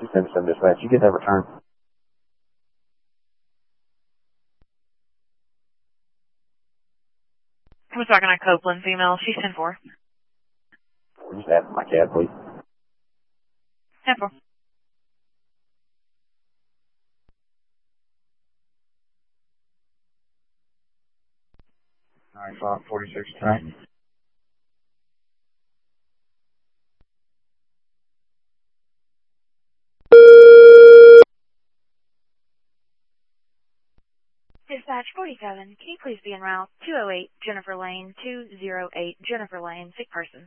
277 dispatch. You get that return. We're talking on Copeland, female. She's 10-4. Just add my cab, please. 10-4. Alright, so 46 tonight. Dispatch 47, can you please be en route 208 Jennifer Lane, 208 Jennifer Lane, sick person.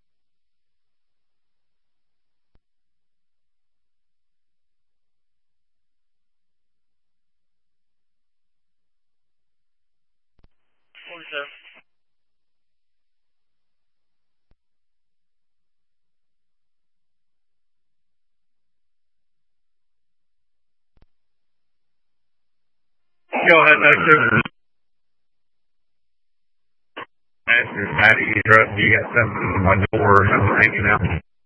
Go ahead, Dexter. Master, Patty, you got something on my door or something hanging out?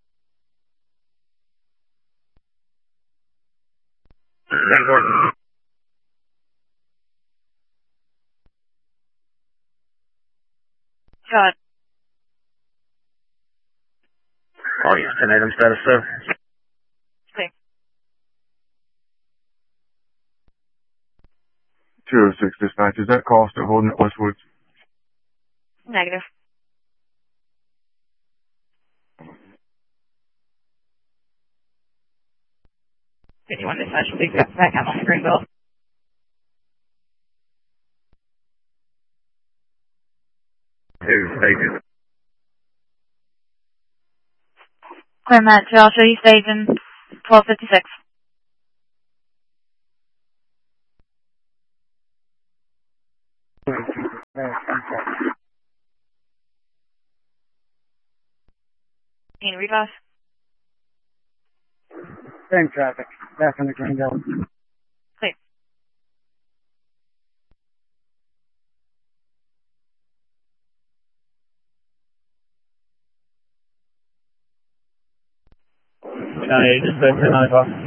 Got it. Oh, yes, 10 item status, sir. Clear. 206 dispatch. Is that call still holding at Westwood? Negative. 51 dispatch, please get back out on Greenville. Station. Clear Matt, I'll show you station 1256. Can you read us? Same traffic. Back on the Greenville. Clear. Dispatch 9 o'clock.